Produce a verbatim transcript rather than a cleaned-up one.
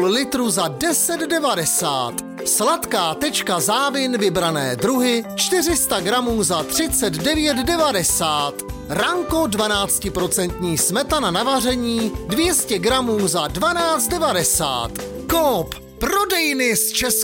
litru za deset devadesát. Sladká tečka Závin vybrané druhy čtyři sta gramů za třicet devět devadesát. Ranko dvanáct procent smetana na vaření dvě stě gramů za dvanáct devadesát. Coop, prodejny z České